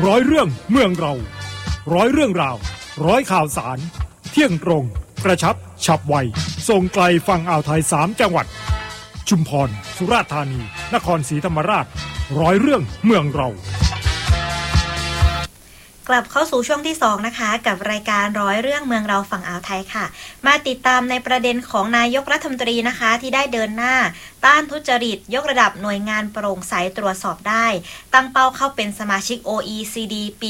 ร้อยเรื่องเมืองเราร้อยเรื่องราวร้อยข่าวสารเที่ยงตรงกระชับฉับไวส่งไกลฝั่งอ่าวไทย3จังหวัดชุมพรสุราษฎร์ธานีนครศรีธรรมราชร้อยเรื่องเมืองเรากลับเข้าสู่ช่วงที่2นะคะกับรายการร้อยเรื่องเมืองเราฝั่งอ่าวไทยค่ะมาติดตามในประเด็นของนายกรัฐมนตรีนะคะที่ได้เดินหน้าต้านทุจริตยกระดับหน่วยงานโปร่งใสตรวจสอบได้ตั้งเป้าเข้าเป็นสมาชิก OECD ปี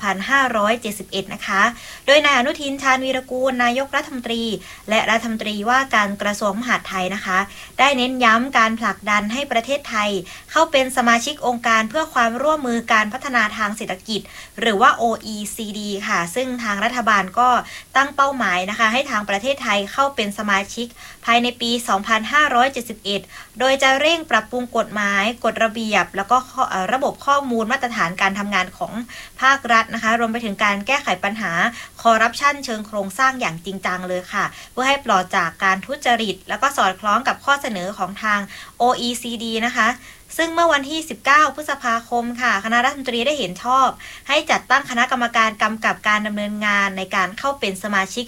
2571 นะคะโดยนายอนุทินชาญวีรกูลนายกรัฐมนตรีและรัฐมนตรีว่าการกระทรวงมหาดไทยนะคะได้เน้นย้ำการผลักดันให้ประเทศไทยเข้าเป็นสมาชิกองค์การเพื่อความร่วมมือการพัฒนาทางเศรษฐกิจหรือว่า OECD ค่ะซึ่งทางรัฐบาลก็ตั้งเป้าหมายนะคะให้ทางประเทศไทยเข้าเป็นสมาชิกภายในปี 2571 โดยจะเร่งปรับปรุงกฎหมายกฎระเบียบแล้วก็ระบบข้อมูลมาตรฐานการทำงานของภาครัฐนะคะรวมไปถึงการแก้ไขปัญหาคอร์รัปชันเชิงโครงสร้างอย่างจริงจังเลยค่ะเพื่อให้ปลอดจากการทุจริตแล้วก็สอดคล้องกับข้อเสนอของทาง OECD นะคะซึ่งเมื่อวันที่19พฤษภาคมค่ะคณะรัฐมนตรีได้เห็นชอบให้จัดตั้งคณะกรรมการกำกับการดำเนินงานในการเข้าเป็นสมาชิก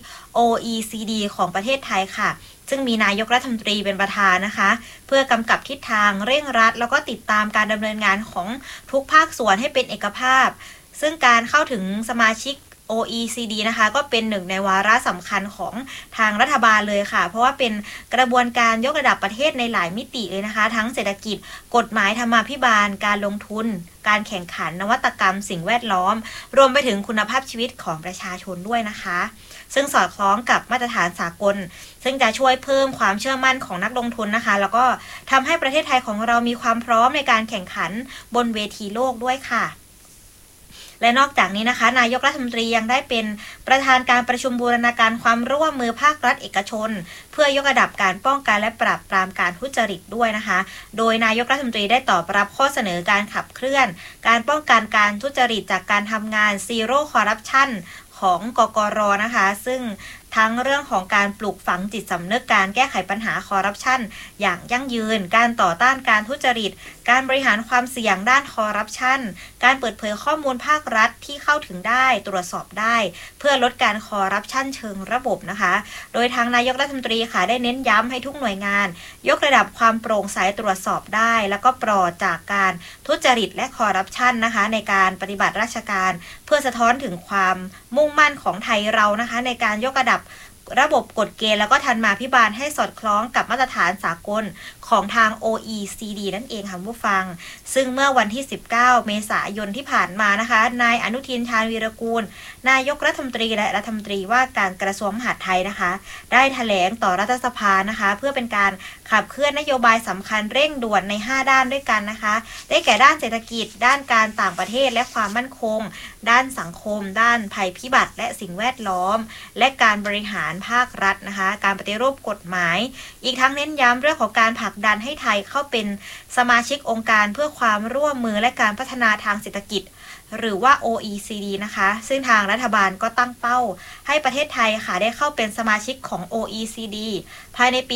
OECD ของประเทศไทยค่ะซึ่งมีนายกรัฐมนตรีเป็นประธานนะคะเพื่อกำกับทิศทางเร่งรัดแล้วก็ติดตามการดำเนินงานของทุกภาคส่วนให้เป็นเอกภาพซึ่งการเข้าถึงสมาชิกOECD นะคะก็เป็นหนึ่งในวาระสำคัญของทางรัฐบาลเลยค่ะเพราะว่าเป็นกระบวนการยกระดับประเทศในหลายมิติเลยนะคะทั้งเศรษฐกิจกฎหมายธรรมาภิบาลการลงทุนการแข่งขันนวัตกรรมสิ่งแวดล้อมรวมไปถึงคุณภาพชีวิตของประชาชนด้วยนะคะซึ่งสอดคล้องกับมาตรฐานสากลซึ่งจะช่วยเพิ่มความเชื่อมั่นของนักลงทุนนะคะแล้วก็ทำให้ประเทศไทยของเรามีความพร้อมในการแข่งขันบนเวทีโลกด้วยค่ะและนอกจากนี้นะคะนายกรัฐมนตรียังได้เป็นประธานการประชุมบูรณาการความร่วมมือภาครัฐเอกชนเพื่อยกระดับการป้องกันและปราบปรามการทุจริตด้วยนะคะโดยนายกรัฐมนตรีได้ตอบรับข้อเสนอการขับเคลื่อนการป้องกันการทุจริตจากการทำงาน Zero Corruption ของกกร.นะคะซึ่งทั้งเรื่องของการปลูกฝังจิตสำนึกการแก้ไขปัญหาคอร์รัปชันอย่างยั่งยืนการต่อต้านการทุจริตการบริหารความเสี่ยงด้านคอร์รัปชันการเปิดเผยข้อมูลภาครัฐที่เข้าถึงได้ตรวจสอบได้เพื่อลดการคอร์รัปชันเชิงระบบนะคะโดยทางนายกรัฐมนตรีค่ะได้เน้นย้ำให้ทุกหน่วยงานยกระดับความโปร่งใสตรวจสอบได้แล้วก็ปลอดจากการทุจริตและคอร์รัปชันนะคะในการปฏิบัติราชการเพื่อสะท้อนถึงความมุ่งมั่นของไทยเรานะคะในการยกระดับระบบกฎเกณฑ์แล้วก็ทันมาภิบาลให้สอดคล้องกับมาตรฐานสากลของทาง OECD นั่นเองค่ะผู้ฟังซึ่งเมื่อวันที่19เมษายนที่ผ่านมานะคะนายอนุทินชาญวีรกูลนายกรัฐมนตรีและรัฐมนตรีว่าการกระทรวงมหาดไทยนะคะได้แถลงต่อรัฐสภานะคะเพื่อเป็นการขับเคลื่อนนโยบายสำคัญเร่งด่วนใน5ด้านด้วยกันนะคะได้แก่ด้านเศรษฐกิจด้านการต่างประเทศและความมั่นคงด้านสังคมด้านภัยพิบัติและสิ่งแวดล้อมและการบริหารภาครัฐนะคะการปฏิรูปกฎหมายอีกทั้งเน้นย้ำเรื่องของการผลักดันให้ไทยเข้าเป็นสมาชิกองค์การเพื่อความร่วมมือและการพัฒนาทางเศรษฐกิจหรือว่า OECD นะคะซึ่งทางรัฐบาลก็ตั้งเป้าให้ประเทศไทยค่ะได้เข้าเป็นสมาชิกของ OECD ภายในปี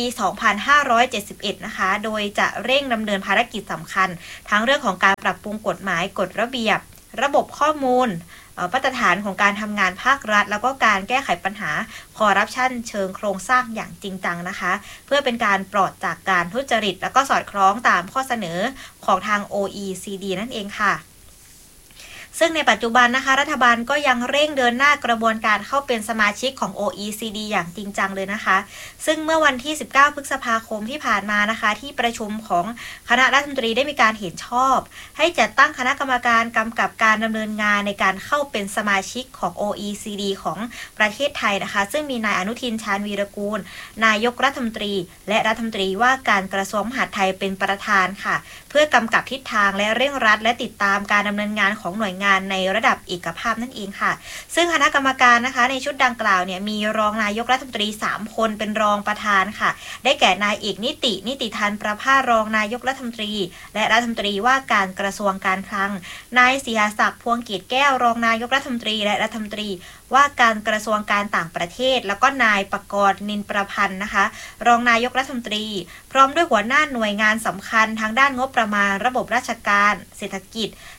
2571 นะคะโดยจะเร่งดำเนินภารกิจสำคัญทั้งเรื่องของการปรับปรุงกฎหมายกฎระเบียบระบบข้อมูลมาตรฐานของการทำงานภาครัฐแล้วก็การแก้ไขปัญหาคอร์รัปชันเชิงโครงสร้างอย่างจริงจังนะคะเพื่อเป็นการปลอดจากการทุจริตแล้วก็สอดคล้องตามข้อเสนอของทาง OECD นั่นเองค่ะซึ่งในปัจจุบันนะคะรัฐบาลก็ยังเร่งเดินหน้ากระบวนการเข้าเป็นสมาชิกของ OECD อย่างจริงจังเลยนะคะซึ่งเมื่อวันที่19พฤษภาคมที่ผ่านมานะคะที่ประชุมของคณะรัฐมนตรีได้มีการเห็นชอบให้จัดตั้งคณะกรรมการกำกับการดำเนินงานในการเข้าเป็นสมาชิกของ OECD ของประเทศไทยนะคะซึ่งมีนายอนุทินชาญวีรกูลนายกรัฐมนตรีและรัฐมนตรีว่าการกระทรวงมหาดไทยเป็นประธานค่ะเพื่อกำกับทิศทางและเร่งรัดและติดตามการดำเนินงานของหน่วยงานในระดับเอกภาพนั่นเองค่ะซึ่งคณะกรรมการนะคะในชุดดังกล่าวเนี่ยมีรองนายกรัฐมนตรี3คนเป็นรองประธานค่ะได้แก่นายเอกนิติธันประภารองนายกรัฐมนตรีและรัฐมนตรีว่าการกระทรวงการคลังนายศิริศักดิ์พวงเกตแก้วรองนายกรัฐมนตรีและรัฐมนตรีว่าการกระทรวงการต่างประเทศแล้วก็นายปกรณ์นินประพันธ์นะคะรองนายกรัฐมนตรีพร้อมด้วยหัวหน้าหน่วยงานสำคัญทางด้านงบประมาณระบบราชการเศรษฐกิจ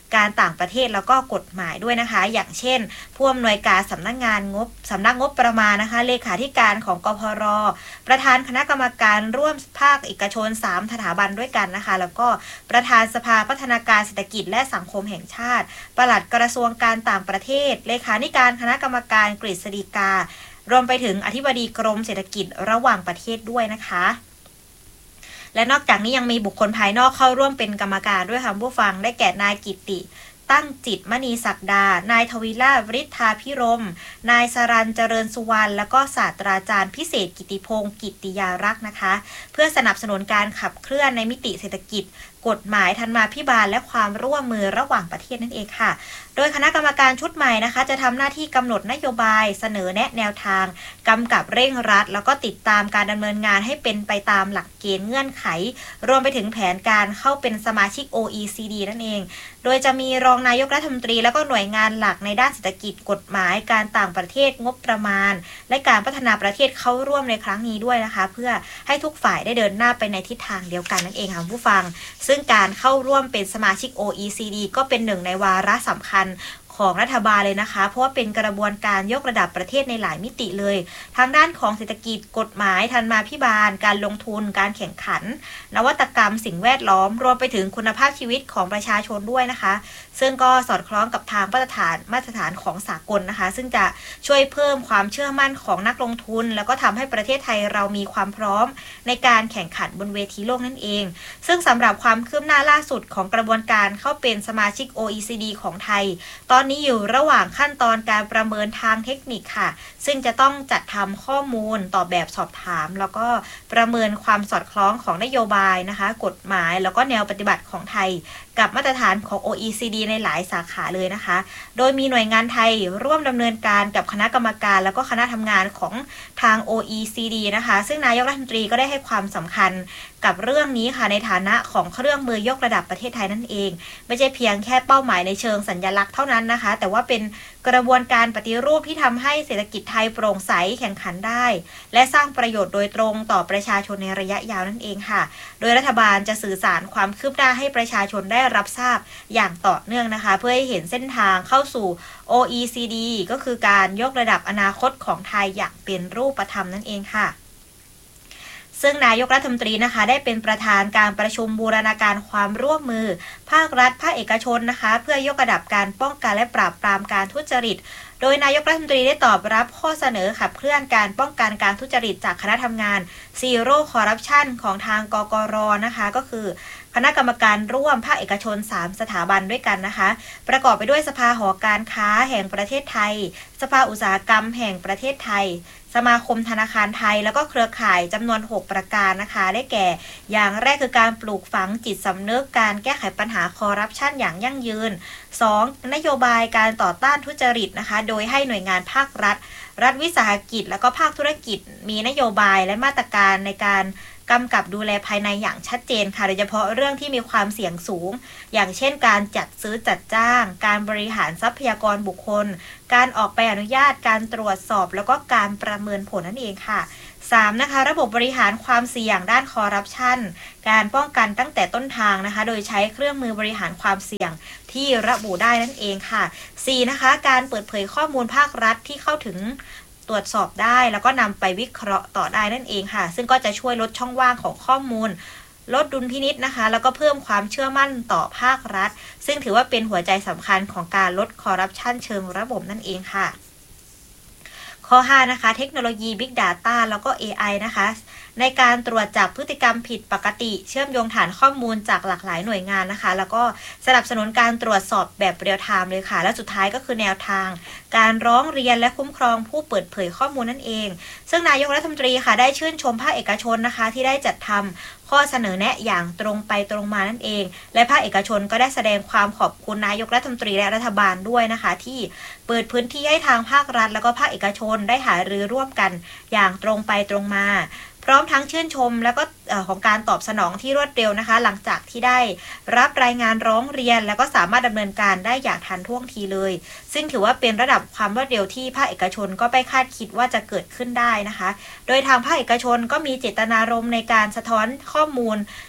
การต่างประเทศแล้วก็กฎหมายด้วยนะคะอย่างเช่นผู้อำนวยการสำนักงบประมาณนะคะเลขาธิการของกพร.ประธานคณะกรรมการร่วมภาคเอกชน3สถาบันด้วยกันนะคะแล้วก็ประธานสภาพัฒนาการเศรษฐกิจและสังคมแห่งชาติปลัดกระทรวงการต่างประเทศเลขาธิการคณะกรรมการกฤษฎีการวมไปถึงอธิบดีกรมเศรษฐกิจระหว่างประเทศด้วยนะคะและนอกจากนี้ยังมีบุคคลภายนอกเข้าร่วมเป็นกรรมการด้วยค่ะผู้ฟังได้แก่นายกิตติตั้งจิตมณีศักดานายทวีลาภ ฤทธาภิรมย์นายสรัญเจริญสุวรรณแล้วก็ศาสตราจารย์พิเศษกิติพงศ์กิตติยารักษ์นะคะเพื่อสนับสนุนการขับเคลื่อนในมิติเศรษฐกิจกฎหมายธรรมาภิบาลและความร่วมมือระหว่างประเทศนั่นเองค่ะโดยคณะกรรมการชุดใหม่นะคะจะทำหน้าที่กำหนดนโยบายเสนอแนะแนวทางกำกับเร่งรัดแล้วก็ติดตามการดำเนินงานให้เป็นไปตามหลักเกณฑ์เงื่อนไขรวมไปถึงแผนการเข้าเป็นสมาชิก OECD นั่นเองโดยจะมีรองนายกรัฐมนตรีแล้วก็หน่วยงานหลักในด้านเศรษฐกิจกฎหมายการต่างประเทศงบประมาณและการพัฒนาประเทศเข้าร่วมในครั้งนี้ด้วยนะคะเพื่อให้ทุกฝ่ายได้เดินหน้าไปในทิศทางเดียวกันนั่นเองค่ะผู้ฟังซึ่งการเข้าร่วมเป็นสมาชิก OECD ก็เป็นหนึ่งในวาระสำคัญของรัฐบาลเลยนะคะเพราะว่าเป็นกระบวนการยกระดับประเทศในหลายมิติเลยทางด้านของเศรษฐกิจกฎหมายธรรมาภิบาลการลงทุนการแข่งขันนวัตกรรมสิ่งแวดล้อมรวมไปถึงคุณภาพชีวิตของประชาชนด้วยนะคะซึ่งก็สอดคล้องกับทางมาตรฐานของสากลนะคะซึ่งจะช่วยเพิ่มความเชื่อมั่นของนักลงทุนแล้วก็ทำให้ประเทศไทยเรามีความพร้อมในการแข่งขันบนเวทีโลกนั่นเองซึ่งสำหรับความคืบหน้าล่าสุดของกระบวนการเข้าเป็นสมาชิก OECD ของไทยตอนนี้อยู่ระหว่างขั้นตอนการประเมินทางเทคนิคค่ะซึ่งจะต้องจัดทำข้อมูลตอบแบบสอบถามแล้วก็ประเมินความสอดคล้องของนโยบายนะคะกฎหมายแล้วก็แนวปฏิบัติของไทยกับมาตรฐานของ OECD ในหลายสาขาเลยนะคะโดยมีหน่วยงานไทยร่วมดำเนินการกับคณะกรรมการแล้วก็คณะทำงานของทาง OECD นะคะซึ่งนายกรัฐมนตรีก็ได้ให้ความสำคัญกับเรื่องนี้ค่ะในฐานะของเครื่องมือยกระดับประเทศไทยนั่นเองไม่ใช่เพียงแค่เป้าหมายในเชิงสัญลักษณ์เท่านั้นนะคะแต่ว่าเป็นกระบวนการปฏิรูปที่ทำให้เศรษฐกิจไทยโปร่งใสแข่งขันได้และสร้างประโยชน์โดยตรงต่อประชาชนในระยะยาวนั่นเองค่ะโดยรัฐบาลจะสื่อสารความคืบหน้าให้ประชาชนได้รับทราบอย่างต่อเนื่องนะคะเพื่อให้เห็นเส้นทางเข้าสู่ OECD ก็คือการยกระดับอนาคตของไทยอย่างเป็นรูปธรรมนั่นเองค่ะซึ่งนายกรัฐมนตรีนะคะได้เป็นประธานการประชุมบูรณาการความร่วมมือภาครัฐภาคเอกชนนะคะเพื่อยกระดับการป้องกันและปราบปรามการทุจริตโดยนายกรัฐมนตรีได้ตอบรับข้อเสนอขับเคลื่อนการป้องกันการทุจริตจากคณะทำงาน Zero Corruption ของทางกกร.นะคะก็คือคณะกรรมการร่วมภาคเอกชน3สถาบันด้วยกันนะคะประกอบไปด้วยสภาหอการค้าแห่งประเทศไทยสภาอุตสาหกรรมแห่งประเทศไทยสมาคมธนาคารไทยแล้วก็เครือข่ายจำนวน6ประการนะคะได้แก่อย่างแรกคือการปลูกฝังจิตสำนึกการแก้ไขปัญหาคอร์รัปชันอย่างยั่งยืน 2. นโยบายการต่อต้านทุจริตนะคะโดยให้หน่วยงานภาครัฐวิสาหกิจแล้วก็ภาคธุรกิจมีนโยบายและมาตรการในการกำกับดูแลภายในอย่างชัดเจนค่ะโดยเฉพาะเรื่องที่มีความเสี่ยงสูงอย่างเช่นการจัดซื้อจัดจ้างการบริหารทรัพยากรบุคคลการออกใบอนุญาตการตรวจสอบแล้วก็การประเมินผลนั่นเองค่ะ 3. นะคะระบบบริหารความเสี่ยงด้านคอร์รัปชันการป้องกันตั้งแต่ต้นทางนะคะโดยใช้เครื่องมือบริหารความเสี่ยงที่ระบุได้นั่นเองค่ะ 4. นะคะการเปิดเผยข้อมูลภาครัฐที่เข้าถึงตรวจสอบได้แล้วก็นำไปวิเคราะห์ต่อได้นั่นเองค่ะซึ่งก็จะช่วยลดช่องว่างของข้อมูลลดดุลพินิจนะคะแล้วก็เพิ่มความเชื่อมั่นต่อภาครัฐซึ่งถือว่าเป็นหัวใจสำคัญของการลดคอร์รัปชันเชิงระบบนั่นเองค่ะข้อ 5 นะคะเทคโนโลยี Big Data แล้วก็ AI นะคะในการตรวจจับพฤติกรรมผิดปกติเชื่อมโยงฐานข้อมูลจากหลากหลายหน่วยงานนะคะแล้วก็สนับสนุนการตรวจสอบแบบเรียลไทม์เลยค่ะและสุดท้ายก็คือแนวทางการร้องเรียนและคุ้มครองผู้เปิดเผยข้อมูลนั่นเองซึ่งนายกรัฐมนตรีค่ะได้ชื่นชมภาคเอกชนนะคะที่ได้จัดทำข้อเสนอแนะอย่างตรงไปตรงมานั่นเองและภาคเอกชนก็ได้แสดงความขอบคุณนายกรัฐมนตรีและรัฐบาลด้วยนะคะที่เปิดพื้นที่ให้ทางภาครัฐแล้วก็ภาคเอกชนได้หารือร่วมกันอย่างตรงไปตรงมาพร้อมทั้งชื่นชมแล้วก็ของการตอบสนองที่รวดเร็วนะคะหลังจากที่ได้รับรายงานร้องเรียนแล้วก็สามารถดำเนินการได้อย่างทันท่วงทีเลยซึ่งถือว่าเป็นระดับความรวดเร็วที่ภาคเอกชนก็ไม่คาดคิดว่าจะเกิดขึ้นได้นะคะโดยทางภาคเอกชนก็มีเจตนารมณ์ในการสะท้อนข้อมูล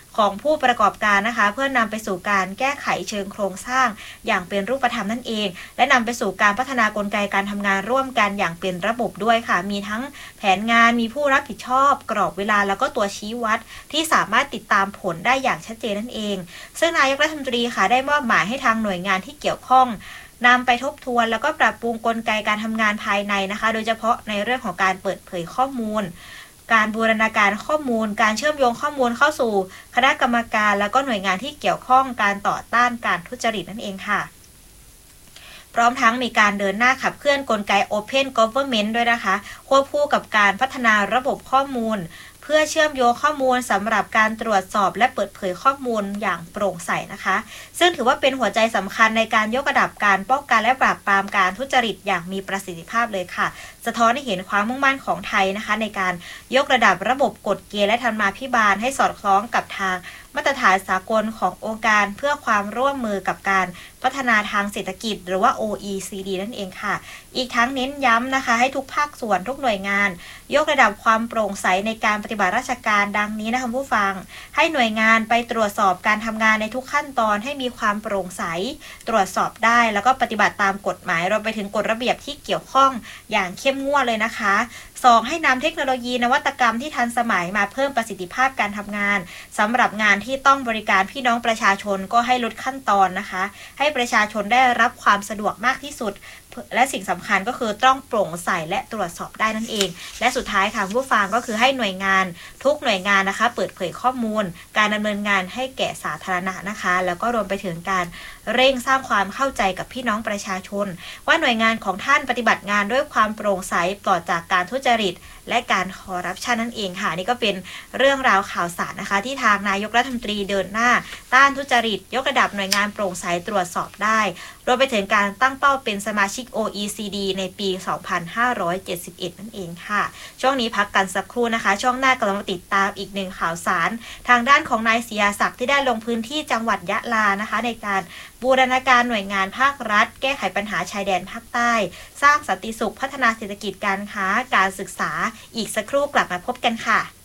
ของผู้ประกอบการนะคะเพื่อนำไปสู่การแก้ไขเชิงโครงสร้างอย่างเป็นรูปธรรมนั่นเองและนำไปสู่การพัฒนากลไกการทำงานร่วมกันอย่างเป็นระบบด้วยค่ะมีทั้งแผนงานมีผู้รับผิดชอบกรอบเวลาแล้วก็ตัวชี้วัดที่สามารถติดตามผลได้อย่างชัดเจนนั่นเองซึ่งนายกรัฐมนตรีค่ะได้มอบหมายให้ทางหน่วยงานที่เกี่ยวข้องนำไปทบทวนแล้วก็ปรับปรุงกลไกการทำงานภายในนะคะโดยเฉพาะในเรื่องของการเปิดเผยข้อมูลการบูรณาการข้อมูลการเชื่อมโยงข้อมูลเข้าสู่คณะกรรมการแล้วก็หน่วยงานที่เกี่ยวข้องการต่อต้านการทุจริตนั่นเองค่ะพร้อมทั้งมีการเดินหน้าขับเคลื่อนกลไก Open Government ด้วยนะคะควบคู่กับการพัฒนาระบบข้อมูลเพื่อเชื่อมโยงข้อมูลสำหรับการตรวจสอบและเปิดเผยข้อมูลอย่างโปร่งใสนะคะซึ่งถือว่าเป็นหัวใจสำคัญในการยกระดับการป้องกันและปราบปรามการทุจริตอย่างมีประสิทธิภาพเลยค่ะสะท้อนให้เห็นความมุ่งมั่นของไทยนะคะในการยกระดับระบบกฎเกณฑ์และธรรมาภิบาลให้สอดคล้องกับทางมาตรฐานสากลขององค์การเพื่อความร่วมมือกับการพัฒนาทางเศรษฐกิจหรือว่า OECD นั่นเองค่ะอีกทั้งเน้นย้ำนะคะให้ทุกภาคส่วนทุกหน่วยงานยกระดับความโปร่งใสในการปฏิบัติราชการดังนี้นะคะผู้ฟังให้หน่วยงานไปตรวจสอบการทำงานในทุกขั้นตอนให้มีความโปร่งใสตรวจสอบได้แล้วก็ปฏิบัติตามกฎหมายรวมไปถึงกฎระเบียบที่เกี่ยวข้องอย่างเข้มงวดเลยนะคะ2ให้นำเทคโนโลยีนวัตกรรมที่ทันสมัยมาเพิ่มประสิทธิภาพการทำงานสำหรับงานที่ต้องบริการพี่น้องประชาชนก็ให้ลดขั้นตอนนะคะให้ประชาชนได้รับความสะดวกมากที่สุดและสิ่งสำคัญก็คือต้องโปร่งใสและตรวจสอบได้นั่นเองและสุดท้ายค่ะผู้ฟังก็คือให้หน่วยงานทุกหน่วยงานนะคะเปิดเผยข้อมูลการดำเนินงานให้แก่สาธารณะนะคะแล้วก็รวมไปถึงการเร่งสร้างความเข้าใจกับพี่น้องประชาชนว่าหน่วยงานของท่านปฏิบัติงานด้วยความโปร่งใสปลอดจากการทุจริตและการคอร์รัปชันนั่นเองค่ะนี่ก็เป็นเรื่องราวข่าวสารนะคะที่ทางนายกรัฐมนตรีเดินหน้าต้านทุจริตยกระดับหน่วยงานโปร่งใสตรวจสอบได้รวมไปถึงการตั้งเป้าเป็นสมาชิก OECD ในปี 2571 นั่นเองค่ะช่วงนี้พักกันสักครู่นะคะช่วงหน้ากลับมาติดตามอีกหนึ่งข่าวสารทางด้านของนายศิยาศักดิ์ที่ได้ลงพื้นที่จังหวัดยะลานะคะในการบูรณาการหน่วยงานภาครัฐแก้ไขปัญหาชายแดนภาคใต้สร้างสันติสุขพัฒนาเศรษฐกิจการค้าการศึกษาอีกสักครู่กลับมาพบกันค่ะ